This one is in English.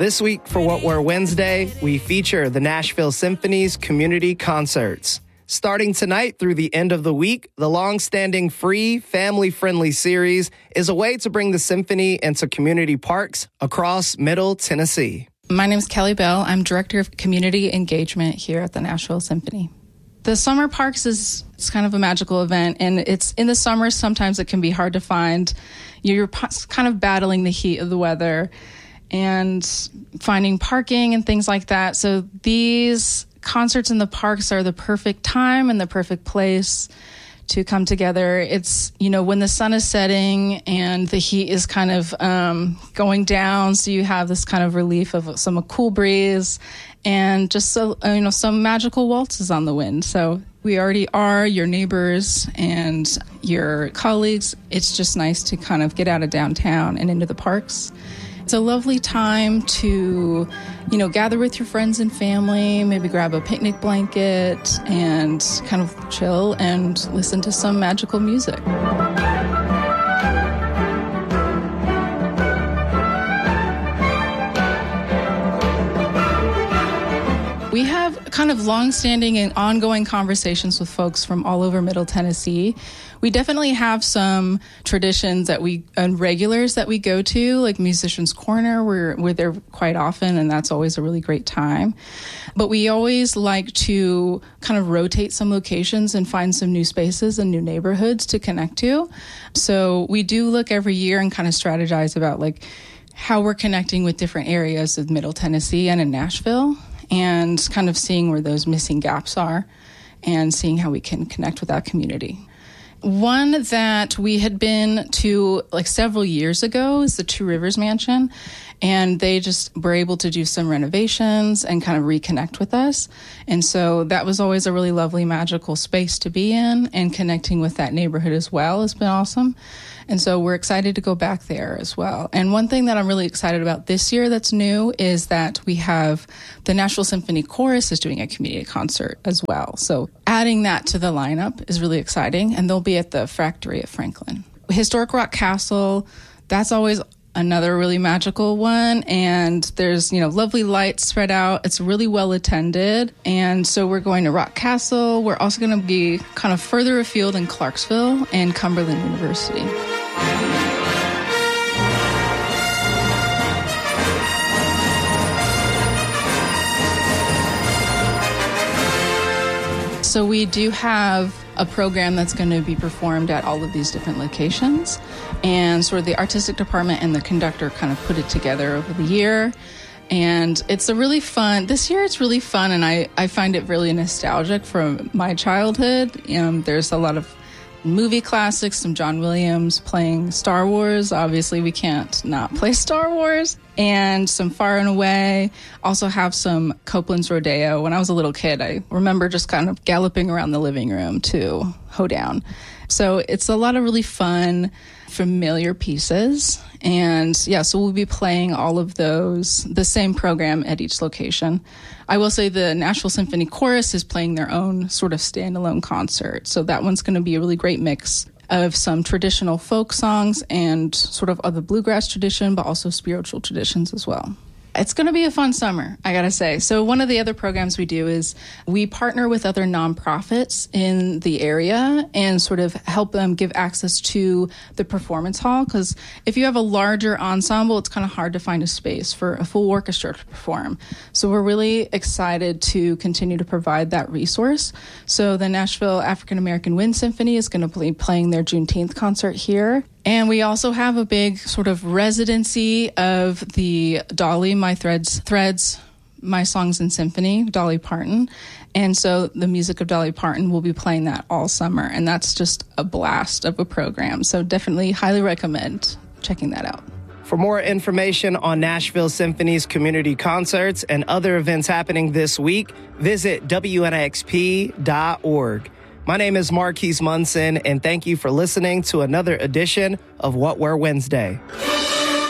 This week for What We're Wednesday, we feature the Nashville Symphony's community concerts. Starting tonight through the end of the week, the long-standing free, family-friendly series is a way to bring the symphony into community parks across Middle Tennessee. My name is Kelly Bell. I'm Director of Community Engagement here at the Nashville Symphony. The Summer Parks it's kind of a magical event, and it's in the summer. Sometimes it can be hard to find. You're kind of battling the heat of the weather and finding parking and things like that. So these concerts in the parks are the perfect time and the perfect place to come together. It's, when the sun is setting and the heat is kind of going down, so you have this kind of relief of some cool breeze and just some magical waltzes on the wind. So we already are your neighbors and your colleagues. It's just nice to kind of get out of downtown and into the parks. It's a lovely time to, gather with your friends and family, maybe grab a picnic blanket and kind of chill and listen to some magical music. We have kind of long-standing and ongoing conversations with folks from all over Middle Tennessee. We definitely have some traditions and regulars that we go to, like Musicians Corner. We're there quite often, and that's always a really great time. But we always like to kind of rotate some locations and find some new spaces and new neighborhoods to connect to. So we do look every year and kind of strategize about how we're connecting with different areas of Middle Tennessee and in Nashville, and kind of seeing where those missing gaps are and seeing how we can connect with that community. One that we had been to several years ago is the Two Rivers Mansion, and they just were able to do some renovations and kind of reconnect with us. And so that was always a really lovely, magical space to be in, and connecting with that neighborhood as well has been awesome. And so we're excited to go back there as well. And one thing that I'm really excited about this year that's new is that we have the Nashville Symphony Chorus is doing a community concert as well. So adding that to the lineup is really exciting, and they'll be at the Factory at Franklin. Historic Rock Castle, that's always another really magical one, and there's lovely lights spread out. It's really well attended, and so we're going to Rock Castle. We're also going to be kind of further afield in Clarksville and Cumberland University. So we do have a program that's going to be performed at all of these different locations, and sort of the artistic department and the conductor kind of put it together over the year. And it's this year it's really fun, and I find it really nostalgic from my childhood. There's a lot of movie classics, some John Williams playing Star Wars. Obviously, we can't not play Star Wars. And some Far and Away. Also have some Copeland's Rodeo. When I was a little kid, I remember just kind of galloping around the living room to Hoedown. So it's a lot of really fun, familiar pieces. And so we'll be playing all of those, the same program at each location. I will say the Nashville Symphony Chorus is playing their own sort of standalone concert. So that one's going to be a really great mix of some traditional folk songs and sort of other bluegrass tradition, but also spiritual traditions as well. It's going to be a fun summer, I got to say. So one of the other programs we do is we partner with other nonprofits in the area and sort of help them give access to the performance hall. Because if you have a larger ensemble, it's kind of hard to find a space for a full orchestra to perform. So we're really excited to continue to provide that resource. So the Nashville African American Wind Symphony is going to be playing their Juneteenth concert here. And we also have a big sort of residency of the Dolly, My Threads, My Songs and Symphony, Dolly Parton. And so the music of Dolly Parton will be playing that all summer. And that's just a blast of a program. So definitely highly recommend checking that out. For more information on Nashville Symphony's community concerts and other events happening this week, visit WNXP.org. My name is Marquise Munson, and thank you for listening to another edition of What We're Wednesday.